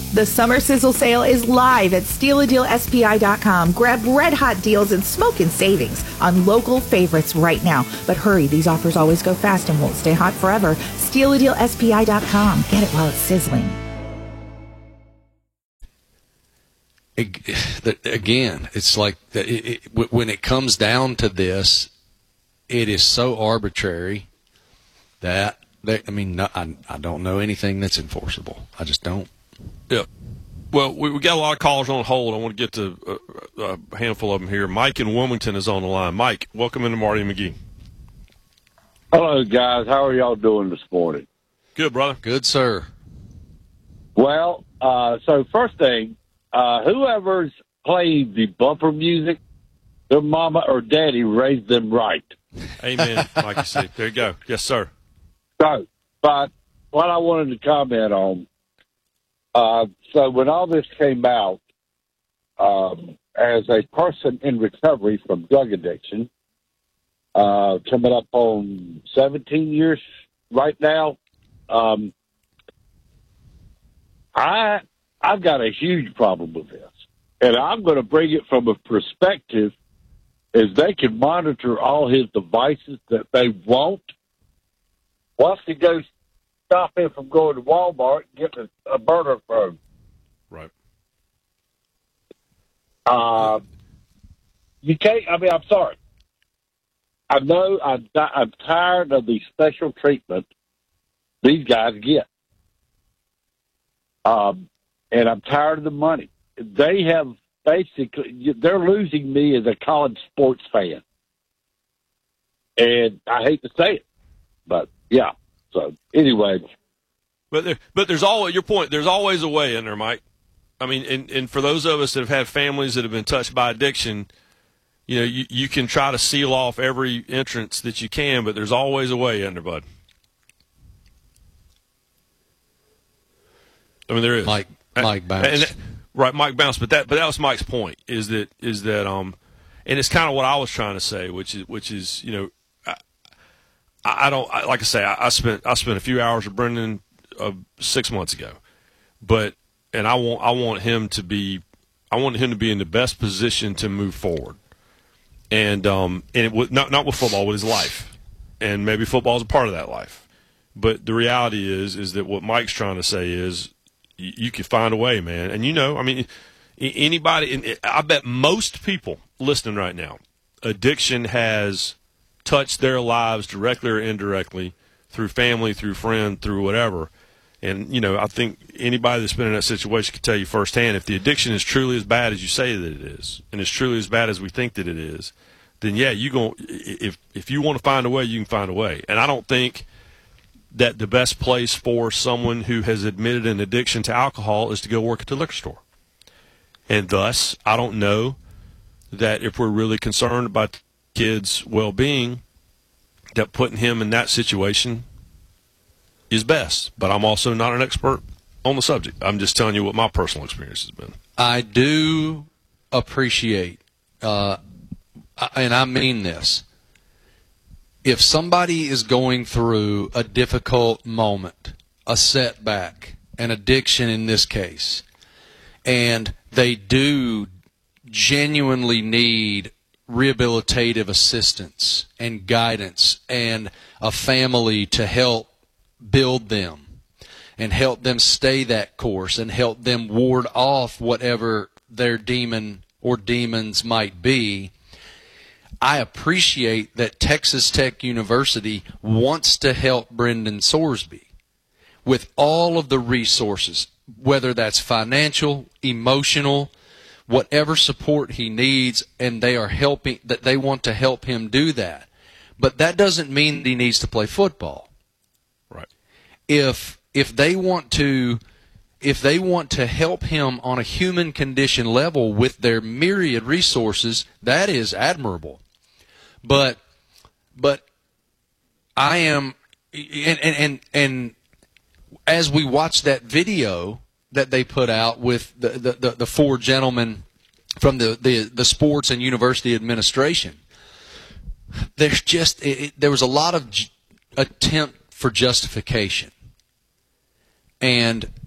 The Summer Sizzle Sale is live at StealADealSPI.com. Grab red-hot deals and smoking savings on local favorites right now. But hurry, these offers always go fast and won't stay hot forever. StealADealSPI.com. Get it while it's sizzling. Again, it's like when it comes down to this, it is so arbitrary that I don't know anything that's enforceable. I just don't. Yeah. Well, we got a lot of callers on hold. I want to get to a handful of them here. Mike in Wilmington is on the line. Mike, welcome into Marty and McGee. Hello, guys. How are y'all doing this morning? Good, brother. Good, sir. Well, so first thing, whoever's playing the bumper music, their mama or daddy raised them right. Amen, Mikey C. There you go. Yes, sir. So, but what I wanted to comment on, so when all this came out, as a person in recovery from drug addiction, coming up on 17 years right now, I've got a huge problem with this. And I'm going to bring it from a perspective is they can monitor all his devices that they want. Once he goes, stop him from going to Walmart and getting a burner phone. Right. You can't, I'm sorry. I know I'm tired of the special treatment these guys get. And I'm tired of the money. They have basically, they're losing me as a college sports fan. And I hate to say it, but yeah. So anyway. But there's always, your point, there's always a way in there, Mike. I mean, and for those of us that have had families that have been touched by addiction, you can try to seal off every entrance that you can, but there's always a way in there, bud. I mean, there is. Mike Bounce. Right, Mike Bounce. But that was Mike's point. Is that and it's kind of what I was trying to say, which is I don't like I say I spent a few hours with Brendan 6 months ago, and I want him to be in the best position to move forward, and it not with football, with his life, and maybe football is a part of that life, but the reality is that what Mike's trying to say is. You can find a way, man. And anybody, and I bet most people listening right now, addiction has touched their lives directly or indirectly through family, through friend, through whatever. And, I think anybody that's been in that situation can tell you firsthand, if the addiction is truly as bad as you say that it is, and it's truly as bad as we think that it is, then, yeah, if you want to find a way, you can find a way. And I don't think that the best place for someone who has admitted an addiction to alcohol is to go work at the liquor store. And thus, I don't know that if we're really concerned about the kid's well-being, that putting him in that situation is best. But I'm also not an expert on the subject. I'm just telling you what my personal experience has been. I do appreciate, and I mean this, if somebody is going through a difficult moment, a setback, an addiction in this case, and they do genuinely need rehabilitative assistance and guidance and a family to help build them and help them stay that course and help them ward off whatever their demon or demons might be, I appreciate that Texas Tech University wants to help Brendan Sorsby with all of the resources, whether that's financial, emotional, whatever support he needs, and they are helping, that they want to help him do that. But that doesn't mean that he needs to play football. Right. If they want to help him on a human condition level with their myriad resources, that is admirable. But I am, and as we watch that video that they put out with the four gentlemen from the sports and university administration, there was a lot of attempt for justification. And